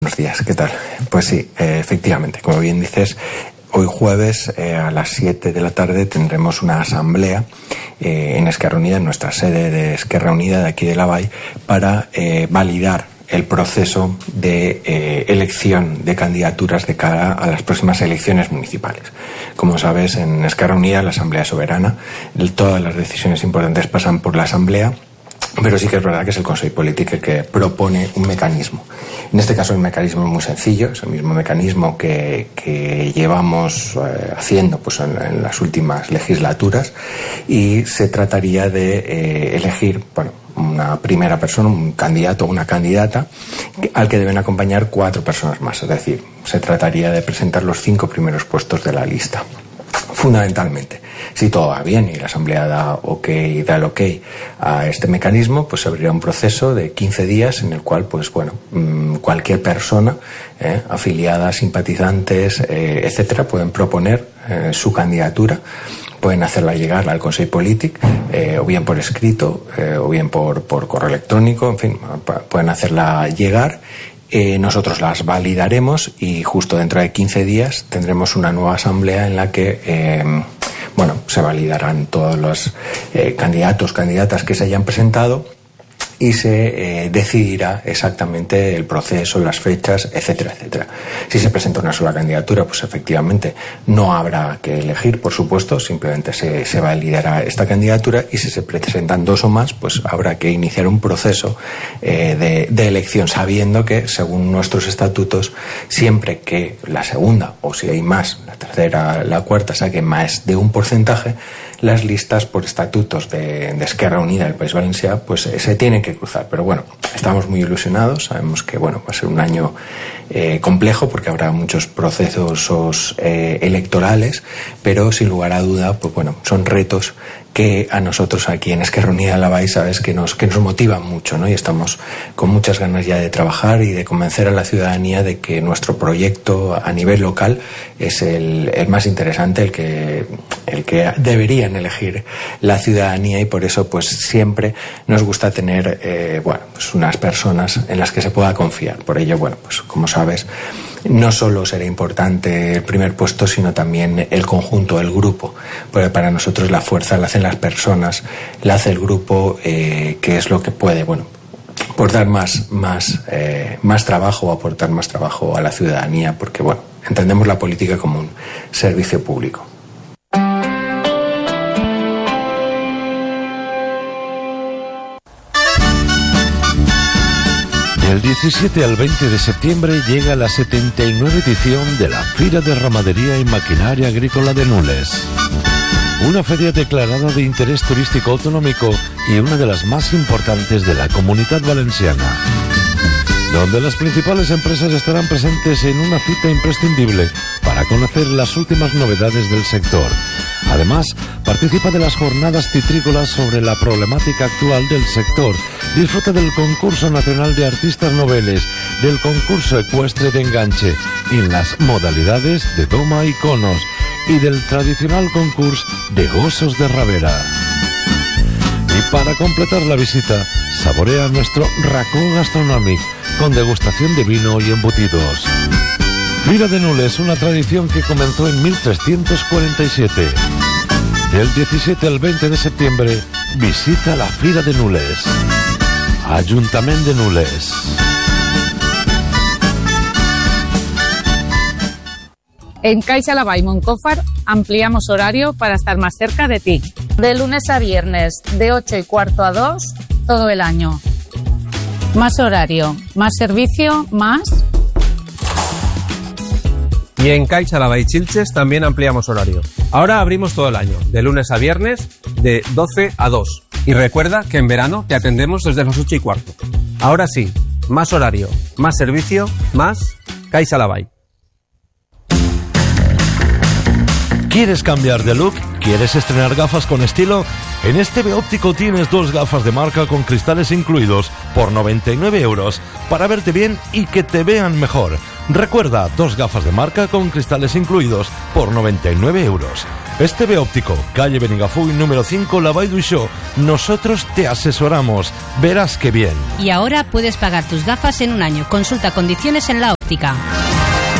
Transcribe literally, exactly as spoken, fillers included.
Buenos días, ¿qué tal? Pues sí, eh, efectivamente, como bien dices, hoy jueves eh, a las siete de la tarde tendremos una asamblea eh, en Esquerra Unida, en nuestra sede de Esquerra Unida de aquí de La Vall, para eh, validar el proceso de eh, elección de candidaturas de cara a las próximas elecciones municipales. Como sabes, en Esquerra Unida, la Asamblea Soberana, todas las decisiones importantes pasan por la Asamblea, pero sí que es verdad que es el Consejo Político el que propone un mecanismo. En este caso el mecanismo es muy sencillo, es el mismo mecanismo que, que llevamos eh, haciendo pues, en, en las últimas legislaturas, y se trataría de eh, elegir, bueno, una primera persona, un candidato o una candidata, al que deben acompañar cuatro personas más. Es decir, se trataría de presentar los cinco primeros puestos de la lista. Fundamentalmente, si todo va bien y la Asamblea da, okay, da el ok a este mecanismo, pues se abrirá un proceso de quince días en el cual, pues bueno, cualquier persona, eh, afiliada, simpatizantes, eh, etcétera, pueden proponer eh, su candidatura. Pueden hacerla llegar al Consejo Político, eh, o bien por escrito, eh, o bien por, por correo electrónico, en fin, pueden hacerla llegar. Eh, nosotros las validaremos y justo dentro de quince días tendremos una nueva asamblea en la que eh, bueno, se validarán todos los eh, candidatos, candidatas que se hayan presentado, y se eh, decidirá exactamente el proceso, las fechas, etcétera, etcétera. Si se presenta una sola candidatura, pues efectivamente no habrá que elegir, por supuesto, simplemente se, se validará esta candidatura, y si se presentan dos o más, pues habrá que iniciar un proceso eh, de, de elección, sabiendo que, según nuestros estatutos, siempre que la segunda, o si hay más, la tercera, la cuarta, saque más de un porcentaje, las listas por estatutos de, de Esquerra Unida del País Valencià pues eh, se tienen que cruzar. Pero bueno, estamos muy ilusionados, sabemos que bueno, va a ser un año eh, complejo porque habrá muchos procesos eh, electorales, pero sin lugar a duda, pues bueno, son retos que a nosotros aquí en Esquerra Unida de La Vall, sabes, que nos, que nos motivan mucho, ¿no? Y estamos con muchas ganas ya de trabajar y de convencer a la ciudadanía de que nuestro proyecto a nivel local es el, el más interesante, el que, el que deberían elegir la ciudadanía, y por eso pues siempre nos gusta tener eh, bueno, pues unas personas en las que se pueda confiar. Por ello, bueno, pues como sabes, no solo será importante el primer puesto, sino también el conjunto, el grupo, porque para nosotros la fuerza la hacen las personas, la hace el grupo, eh, que es lo que puede, bueno, aportar más, más, eh, más trabajo, aportar más trabajo a la ciudadanía, porque bueno, entendemos la política como un servicio público. Del diecisiete al veinte de septiembre llega la setenta y nueva edición de la Fira de Ramadería y Maquinaria Agrícola de Nules. Una feria declarada de interés turístico autonómico y una de las más importantes de la Comunidad Valenciana, donde las principales empresas estarán presentes en una cita imprescindible para conocer las últimas novedades del sector. Además, participa de las jornadas citrícolas sobre la problemática actual del sector, disfruta del concurso nacional de artistas noveles, del concurso ecuestre de enganche y las modalidades de doma y conos, y del tradicional concurso de gossos de rabera. Y para completar la visita, saborea nuestro racó gastronómico con degustación de vino y embutidos. Fira de Nules, una tradición que comenzó en mil trescientos cuarenta y siete. Del diecisiete al veinte de septiembre, visita la Fira de Nules. Ayuntamiento de Nules. En Caixa La Vall Moncófar ampliamos horario para estar más cerca de ti. De lunes a viernes, de ocho y cuarto a dos, todo el año. Más horario, más servicio, más... Y en Caixa La Vall Xilxes también ampliamos horario. Ahora abrimos todo el año, de lunes a viernes, de doce a dos. Y recuerda que en verano te atendemos desde las ocho y cuarto. Ahora sí, más horario, más servicio, más Caixa La Vall. ¿Quieres cambiar de look? ¿Quieres estrenar gafas con estilo? En Esteve Óptico tienes dos gafas de marca con cristales incluidos por noventa y nueve euros para verte bien y que te vean mejor. Recuerda, dos gafas de marca con cristales incluidos por noventa y nueve euros. Esteve Óptico, calle Benigafuy, número cinco, Lavall d'Uixó. Nosotros te asesoramos. Verás qué bien. Y ahora puedes pagar tus gafas en un año. Consulta condiciones en La Óptica.